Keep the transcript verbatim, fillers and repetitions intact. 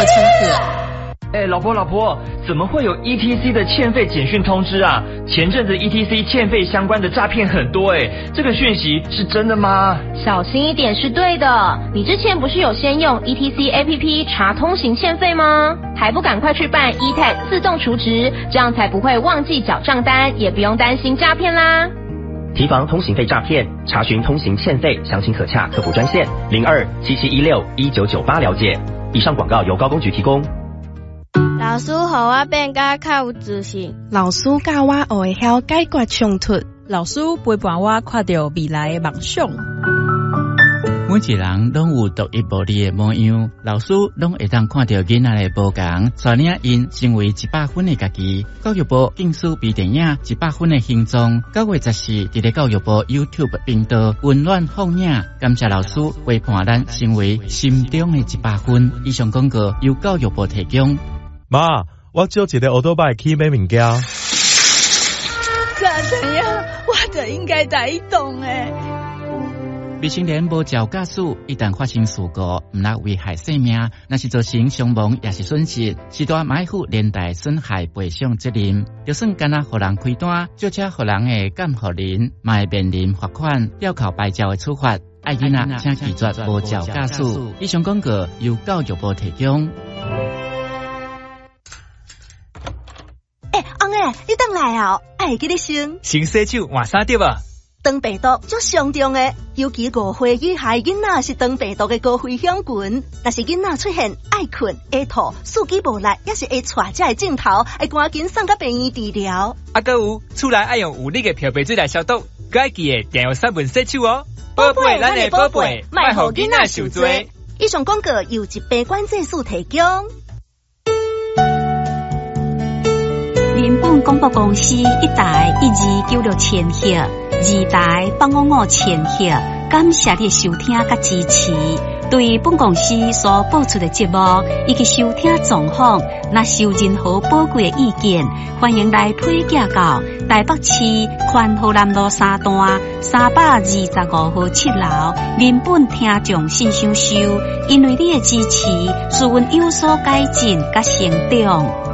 千克。 哎，老婆老婆，怎么会有 E T C 的欠费简讯通知啊？前阵子 E T C 欠费相关的诈骗很多哎，这个讯息是真的吗？ 小心一点是对的。你之前不是有先用 E T C A P P 查通行欠费吗？还不赶快去办 E T A G 自动储值，这样才不会忘记缴账单，也不用担心诈骗啦。 提防通行费诈骗，查询通行欠费详情可洽客服专线零二七七一六一九九八了解。以上广告由高工局提供。 老师，互我变甲较有自信。 老师教我会晓解决冲突。 老师陪伴我看到未来的梦想。 每一人拢有独一无二的模样，老师拢会当看到囡仔的不同，带领因成为一百分的家己。教育部竞速微电影一百分的形状，九月十四伫咧教育部 YouTube 频道温暖放映，感谢老师陪伴咱成为心中的一百分。以上广告由教育部提供。 妈，我借一个奥多拜去买物件。 咋怎样？我就应该在移动诶。 未成年无照驾驶，一旦发生事故，唔拉危害生命，那是造成伤亡也是损失，是大买负连带损害赔偿责任。就算干那互人开单，就车互人的监护人，嘛会面临罚款、吊扣牌照的处罚。爱囡仔请拒绝无照驾驶。以上广告由教育部提供。 诶，翁诶，你等来哦，爱记你先。 先洗手，换衫对吧？ 肠病毒足上重诶，尤其误会遇害囡仔是肠病毒嘅高危险群。若是囡仔出现爱困、会吐、四肢无力，也是会带这个镜头，会赶紧送到病院治疗。 啊，搁有厝内爱用有力嘅漂白水来消毒，搁爱记得定用三分洗手哦。宝贝，咱的宝贝，莫互囡仔受罪。 以上广告由疾病管制署提供。 人本广播公司一台一二九六千赫，二台八五五千赫，感谢你收听甲支持。对本公司所播出的节目以及收听状况，若是有任何宝贵的意见，欢迎来推荐到台北市宽和南路三段三百二十五号七楼人本听众信箱收。因为你的支持，使阮有所改进甲成长。